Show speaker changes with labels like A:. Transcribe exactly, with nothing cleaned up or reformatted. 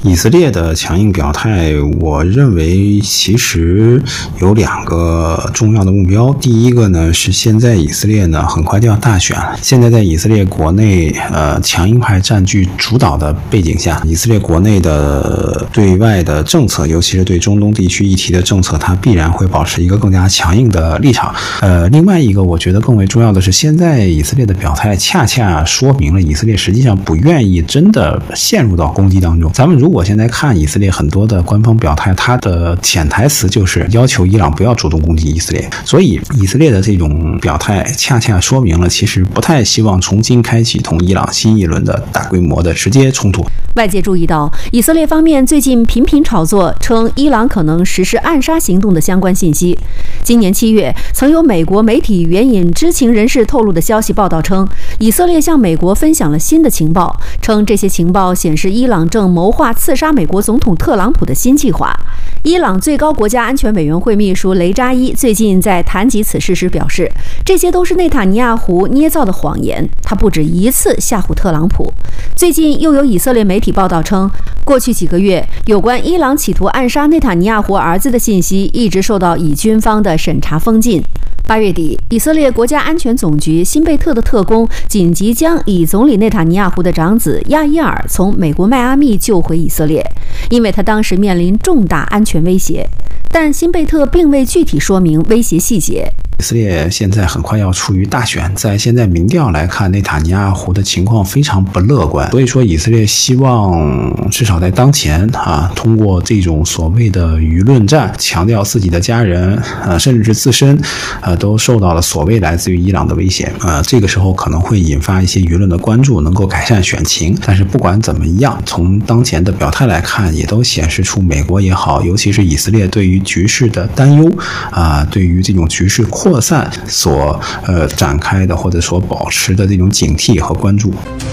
A: 以色列的强硬表态，我认为其实有两个重要的目标。第一个呢是现在以色列呢很快就要大选了，现在在以色列国内呃强硬派占据主导的背景下，以色列国内的对外的政策，尤其是对中东地区议题的政策，它必然会保持一个更加强硬的立场。呃，另外一个我觉得更为重要的是，现在以色列的表态恰恰说明了以色列实际上不愿意真的陷入到攻击当中。咱们如果现在看以色列很多的官方表态，它的潜台词就是要求伊朗不要主动攻击以色列，所以以色列的这种表态恰恰说明了其实不太希望重新开启同伊朗新一轮的大规模的直接冲突。
B: 外界注意到，以色列方面最近频频炒作称伊朗可能实施暗杀行动的相关信息。今年七月，曾有美国媒体援引知情人士透露的消息报道称，以色列向美国分享了新的情报，称这些情报显示伊朗正谋划刺杀美国总统特朗普的新计划。伊朗最高国家安全委员会秘书雷扎伊最近在谈及此事时表示，这些都是内塔尼亚胡捏造的谎言，他不止一次吓唬特朗普。最近又有以色列媒体报道称，过去几个月有关伊朗企图暗杀内塔尼亚胡儿子的信息一直受到以军方的审查封禁。八月底，以色列国家安全总局辛贝特的特工紧急将以总理内塔尼亚胡的长子亚伊尔从美国迈阿密救回以色列，因为他当时面临重大安全威胁，但辛贝特并未具体说明威胁细节。
A: 以色列现在很快要处于大选，在现在民调来看，内塔尼亚胡的情况非常不乐观，所以说以色列希望至少在当前啊，通过这种所谓的舆论战，强调自己的家人，呃，甚至是自身，呃，都受到了所谓来自于伊朗的威胁，呃，这个时候可能会引发一些舆论的关注，能够改善选情。但是不管怎么样，从当前的表态来看，也都显示出美国也好，尤其是以色列对于局势的担忧啊、呃，对于这种局势扩散所呃展开的或者所保持的这种警惕和关注。